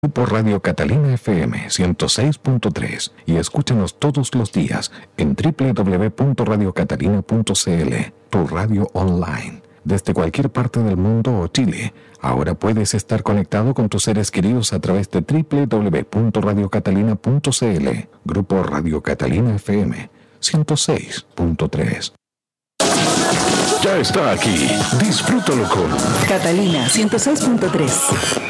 Por Radio Catalina FM 106.3 y escúchanos todos los días en www.radiocatalina.cl, tu radio online. Desde cualquier parte del mundo o Chile, ahora puedes estar conectado con tus seres queridos a través de www.radiocatalina.cl. Grupo Radio Catalina FM 106.3. Ya está aquí. Disfrútalo con Catalina 106.3.